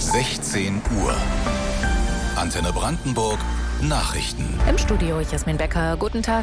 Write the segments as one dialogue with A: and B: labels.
A: 16 Uhr. Antenne Brandenburg Nachrichten.
B: Im Studio Jasmin Becker. Guten Tag.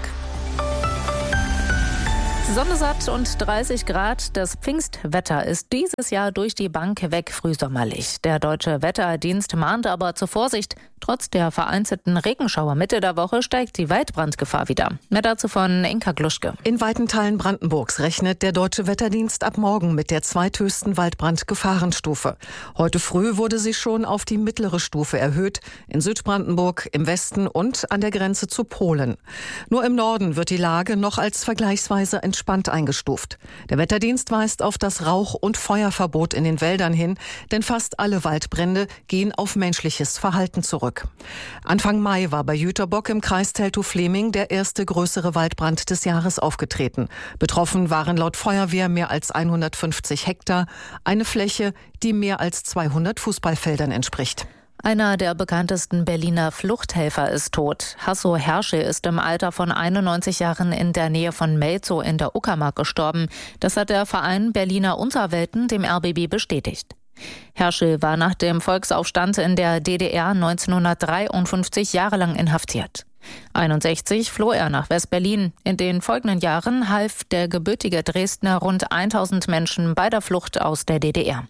B: Sonne satt und 30 Grad. Das Pfingstwetter ist dieses Jahr durch die Bank weg frühsommerlich. Der Deutsche Wetterdienst mahnt aber zur Vorsicht. Trotz der vereinzelten Regenschauer Mitte der Woche steigt die Waldbrandgefahr wieder. Mehr dazu von Inka Gluschke.
C: In weiten Teilen Brandenburgs rechnet der Deutsche Wetterdienst ab morgen mit der zweithöchsten Waldbrandgefahrenstufe. Heute früh wurde sie schon auf die mittlere Stufe erhöht. In Südbrandenburg, im Westen und an der Grenze zu Polen. Nur im Norden wird die Lage noch als vergleichsweise entspannt eingestuft. Der Wetterdienst weist auf das Rauch- und Feuerverbot in den Wäldern hin, denn fast alle Waldbrände gehen auf menschliches Verhalten zurück. Anfang Mai war bei Jüterbock im Kreis Teltow-Fleming der erste größere Waldbrand des Jahres aufgetreten. Betroffen waren laut Feuerwehr mehr als 150 Hektar, eine Fläche, die mehr als 200 Fußballfeldern entspricht.
B: Einer der bekanntesten Berliner Fluchthelfer ist tot. Hasso Herschel ist im Alter von 91 Jahren in der Nähe von Melzow in der Uckermark gestorben. Das hat der Verein Berliner Unterwelten dem RBB bestätigt. Herschel war nach dem Volksaufstand in der DDR 1953 jahrelang inhaftiert. 61 floh er nach West-Berlin. In den folgenden Jahren half der gebürtige Dresdner rund 1000 Menschen bei der Flucht aus der DDR.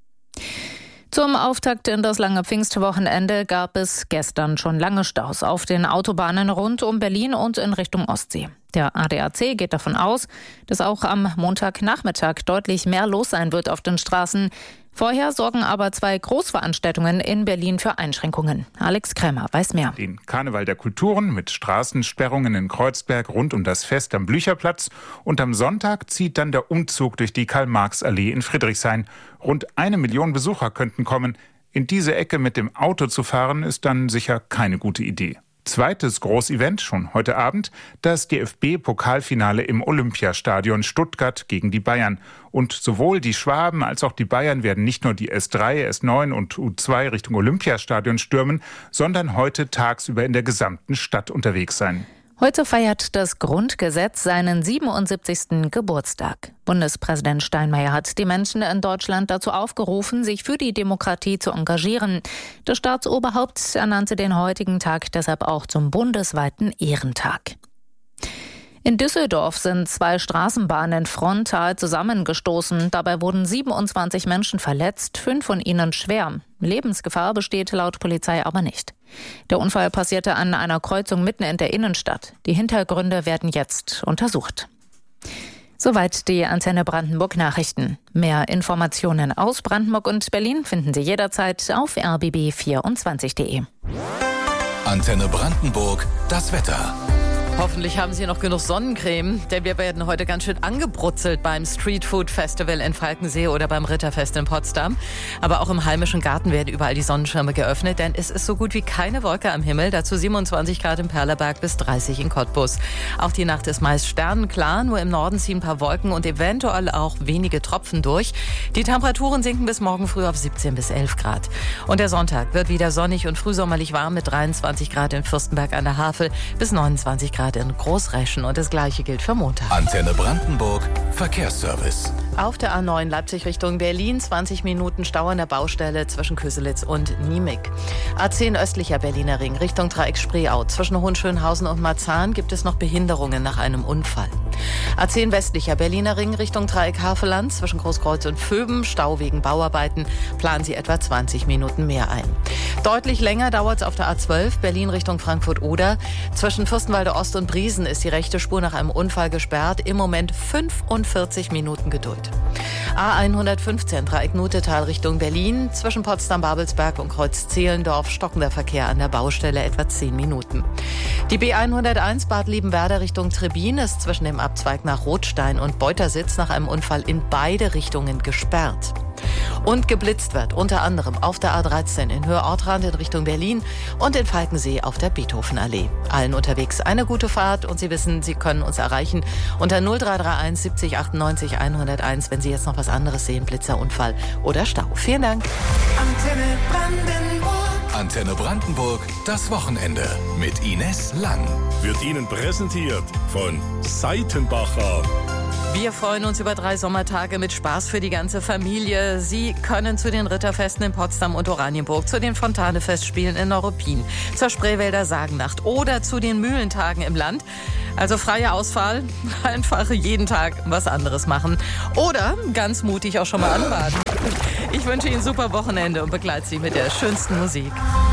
B: Zum Auftakt in das lange Pfingstwochenende gab es gestern schon lange Staus auf den Autobahnen rund um Berlin und in Richtung Ostsee. Der ADAC geht davon aus, dass auch am Montagnachmittag deutlich mehr los sein wird auf den Straßen. Vorher sorgen aber 2 Großveranstaltungen in Berlin für Einschränkungen. Alex Krämer weiß mehr.
D: Den Karneval der Kulturen mit Straßensperrungen in Kreuzberg rund um das Fest am Blücherplatz. Und am Sonntag zieht dann der Umzug durch die Karl-Marx-Allee in Friedrichshain. Rund 1 Million Besucher könnten kommen. In diese Ecke mit dem Auto zu fahren, ist dann sicher keine gute Idee. Zweites Großevent schon heute Abend, das DFB-Pokalfinale im Olympiastadion Stuttgart gegen die Bayern. Und sowohl die Schwaben als auch die Bayern werden nicht nur die S3, S9 und U2 Richtung Olympiastadion stürmen, sondern heute tagsüber in der gesamten Stadt unterwegs sein.
B: Heute feiert das Grundgesetz seinen 77. Geburtstag. Bundespräsident Steinmeier hat die Menschen in Deutschland dazu aufgerufen, sich für die Demokratie zu engagieren. Das Staatsoberhaupt ernannte den heutigen Tag deshalb auch zum bundesweiten Ehrentag. In Düsseldorf sind 2 Straßenbahnen frontal zusammengestoßen. Dabei wurden 27 Menschen verletzt, 5 von ihnen schwer. Lebensgefahr besteht laut Polizei aber nicht. Der Unfall passierte an einer Kreuzung mitten in der Innenstadt. Die Hintergründe werden jetzt untersucht. Soweit die Antenne Brandenburg Nachrichten. Mehr Informationen aus Brandenburg und Berlin finden Sie jederzeit auf rbb24.de.
A: Antenne Brandenburg, das Wetter.
E: Hoffentlich haben Sie noch genug Sonnencreme, denn wir werden heute ganz schön angebrutzelt beim Streetfood Festival in Falkensee oder beim Ritterfest in Potsdam. Aber auch im Heimischen Garten werden überall die Sonnenschirme geöffnet, denn es ist so gut wie keine Wolke am Himmel. Dazu 27 Grad im Perleberg bis 30 in Cottbus. Auch die Nacht ist meist sternenklar, nur im Norden ziehen ein paar Wolken und eventuell auch wenige Tropfen durch. Die Temperaturen sinken bis morgen früh auf 17 bis 11 Grad. Und der Sonntag wird wieder sonnig und frühsommerlich warm mit 23 Grad in Fürstenberg an der Havel bis 29 Grad in Großreschen und das Gleiche gilt für Montag.
A: Antenne Brandenburg Verkehrsservice.
E: Auf der A9 Leipzig Richtung Berlin 20 Minuten Stau an der Baustelle zwischen Köselitz und Niemig. A10 östlicher Berliner Ring Richtung Dreieck Spreeau. Zwischen Hohenschönhausen und Marzahn gibt es noch Behinderungen nach einem Unfall. A10 westlicher Berliner Ring Richtung Dreieck Havelland zwischen Großkreuz und Vöben. Stau wegen Bauarbeiten. Planen Sie etwa 20 Minuten mehr ein. Deutlich länger dauert es auf der A12 Berlin Richtung Frankfurt-Oder. Zwischen Fürstenwalde Ost und Briesen ist die rechte Spur nach einem Unfall gesperrt. Im Moment 45 Minuten Geduld. A115 Dreieck Nutetal Richtung Berlin. Zwischen Potsdam-Babelsberg und Kreuz-Zehlendorf stockender Verkehr an der Baustelle etwa 10 Minuten. Die B101 Bad Liebenwerda Richtung Trebin ist zwischen dem Abzweig nach Rothstein und Beutersitz nach einem Unfall in beide Richtungen gesperrt. Und geblitzt wird unter anderem auf der A13 in Höhe-Ortrand in Richtung Berlin und in Falkensee auf der Beethovenallee. Allen unterwegs eine gute Fahrt und Sie wissen, Sie können uns erreichen unter 0331 70 98 101, wenn Sie jetzt noch was anderes sehen, Blitzerunfall oder Stau. Vielen Dank.
A: Antenne Brandenburg. Antenne Brandenburg, das Wochenende mit Ines Lang.
F: Wird Ihnen präsentiert von Seitenbacher.
E: Wir freuen uns über 3 Sommertage mit Spaß für die ganze Familie. Sie können zu den Ritterfesten in Potsdam und Oranienburg, zu den Fontane-Festspielen in Neuruppin, zur Spreewälder Sagennacht oder zu den Mühlentagen im Land. Also freie Auswahl, einfach jeden Tag was anderes machen. Oder ganz mutig auch schon mal anbaden. Ich wünsche Ihnen ein super Wochenende und begleite Sie mit der schönsten Musik.